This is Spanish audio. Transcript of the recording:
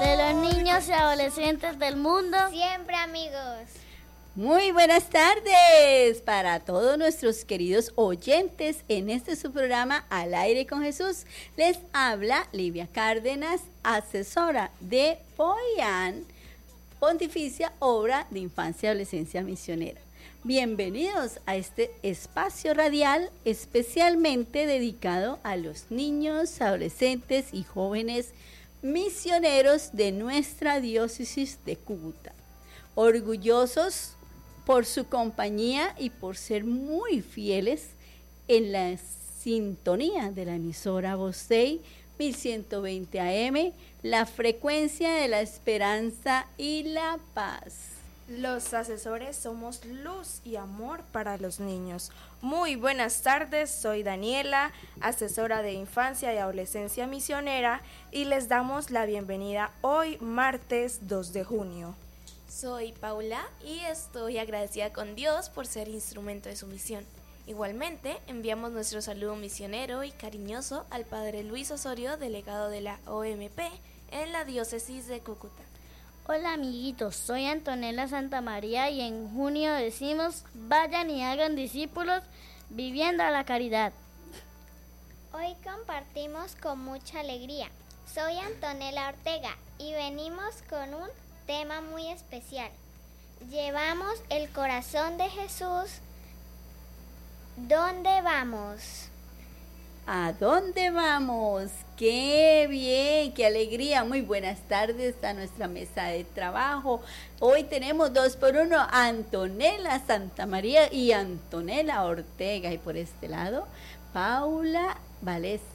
de los niños y adolescentes del mundo. Siempre amigos. Muy buenas tardes para todos nuestros queridos oyentes en este su programa Al Aire con Jesús. Les habla Livia Cárdenas, asesora de POIAN, Pontificia Obra de Infancia y Adolescencia Misionera. Bienvenidos a este espacio radial especialmente dedicado a los niños, adolescentes y jóvenes misioneros de nuestra diócesis de Cúcuta. Orgullosos por su compañía y por ser muy fieles en la sintonía de la emisora Voz Dei 1120 AM, la frecuencia de la esperanza y la paz. Los asesores somos luz y amor para los niños. Muy buenas tardes, soy Daniela, asesora de infancia y adolescencia misionera, y les damos la bienvenida hoy, martes 2 de junio. Soy Paula y estoy agradecida con Dios por ser instrumento de su misión. Igualmente, enviamos nuestro saludo misionero y cariñoso al Padre Luis Osorio, delegado de la OMP en la diócesis de Cúcuta. Hola amiguitos, soy Antonella Santamaría y en junio decimos, vayan y hagan discípulos viviendo la caridad. Hoy compartimos con mucha alegría. Soy Antonella Ortega y venimos con un tema muy especial. Llevamos el corazón de Jesús. ¿Dónde vamos? ¿A dónde vamos? ¡Qué bien! ¡Qué alegría! Muy buenas tardes a nuestra mesa de trabajo. Hoy tenemos 2 por 1, Antonella Santamaría y Antonella Ortega. Y por este lado, Paula Vales